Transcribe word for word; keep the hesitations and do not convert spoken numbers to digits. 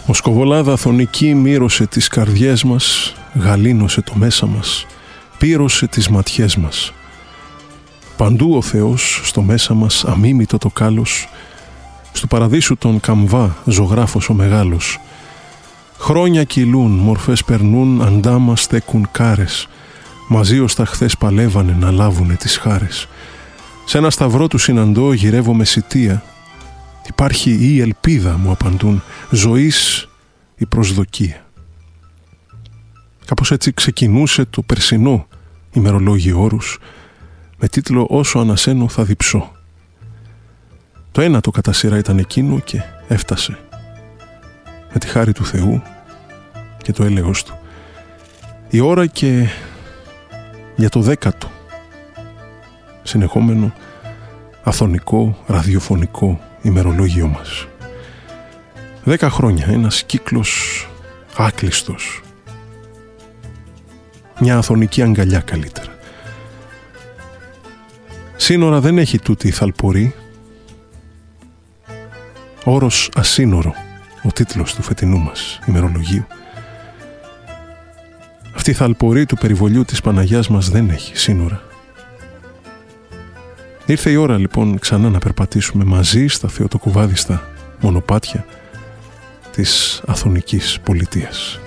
Μοσκοβολάδα αθωνική μύρωσε τις καρδιές μας, γαλήνωσε το μέσα μας, πύρωσε τις ματιές μας. Παντού ο Θεός, στο μέσα μας αμίμητο το κάλος, στου παραδείσου τον καμβά ζωγράφος ο μεγάλος. Χρόνια κυλούν, μορφές περνούν, αντάμα στέκουν κάρες, μαζί ως τα χθες παλεύανε να λάβουνε τις χάρες. Σ' ένα σταυρό του συναντώ, γυρεύω με σιτεία. Υπάρχει η ελπίδα, μου απαντούν, ζωής η προσδοκία. Κάπως έτσι ξεκινούσε το περσινό ημερολόγιο όρους, με τίτλο «Όσο ανασένω θα διψώ». Το ένατο κατά σειρά ήταν εκείνο και έφτασε. Με τη χάρη του Θεού και το έλεος του. Η ώρα και για το δέκατο συνεχόμενο αθωνικό ραδιοφωνικό ημερολόγιο μας. Δέκα χρόνια, ένας κύκλος άκλειστος. Μια αθωνική αγκαλιά καλύτερα. Σύνορα δεν έχει τούτη η θαλπορή. Όρος ασύνορο, ο τίτλος του φετινού μας ημερολογίου. Αυτή η θαλπορή του περιβολιού της Παναγιάς μας δεν έχει σύνορα. Ήρθε η ώρα λοιπόν ξανά να περπατήσουμε μαζί στα θεοτοκουβάδιστα μονοπάτια της αθωνικής πολιτείας.